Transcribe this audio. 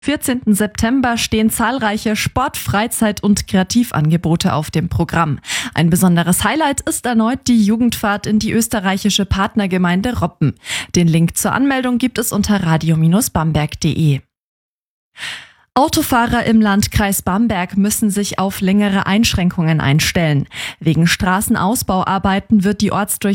14. September stehen zahlreiche Sport-, Freizeit- und Kreativangebote auf dem Programm. Ein besonderes Highlight ist erneut die Jugendfahrt in die österreichische Partnergemeinde Roppen. Den Link zur Anmeldung gibt es unter radio-bamberg.de. Autofahrer im Landkreis Bamberg müssen sich auf längere Einschränkungen einstellen. Wegen Straßenausbauarbeiten wird die